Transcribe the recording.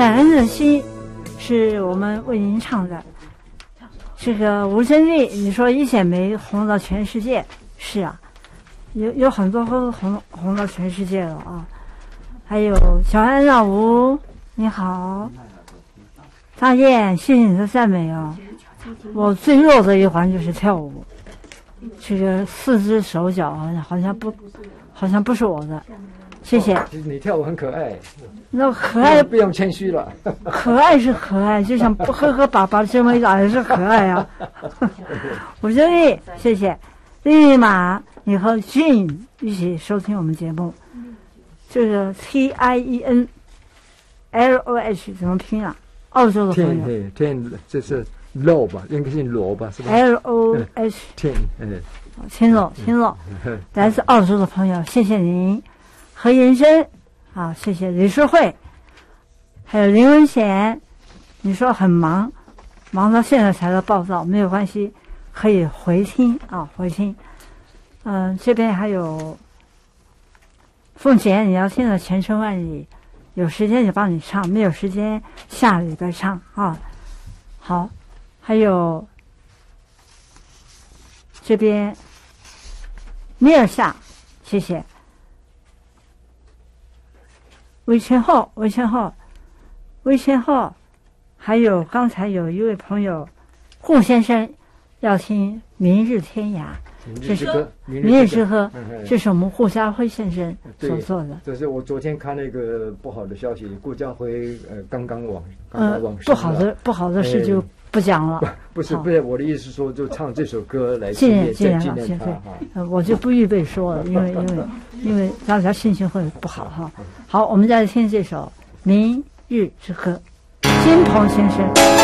感恩的心是我们为您唱的。这个吴珍丽，你说一剪梅红到全世界，是啊，有很多都红到全世界了啊。还有小安老吴，你好，大雁，谢谢你的赞美啊。我最弱的一环就是跳舞，这个四只手脚好像不是我的，谢谢。 你跳舞很可爱， 那可爱不用谦虚了。 可爱是可爱，就像呵爸爸这么一打也是可爱啊。吴珍丽，谢谢。立马你和俊一起收听我们节目，这个 TIENLOH 怎么拼啊？澳洲的朋友。 天，这是 low 吧？应该是罗吧？是吧 ？LOH。 天， 听懂。来自澳洲的朋友，谢谢您。何延珍，啊，谢谢李淑慧，还有林文贤。你说很忙到现在才来报道，没有关系，可以回听啊，回听。这边还有凤姐，你要听的千春万里，有时间就帮你唱，没有时间下礼拜唱啊。好，还有这边米尔夏，谢谢。魏千厚，还有刚才有一位朋友顾先生要听《明日天涯》，这是《明日之歌》，这是我们顾家辉先生所做的。 这是我昨天看那个不好的消息，顾家辉刚刚往生。 不好的事就不讲了。 不是，我的意思是说，就唱这首歌来纪念他。 我就不预备说了，因为大家心情会不好哈。好，我们再来听这首《明日之歌》，金鹏先生。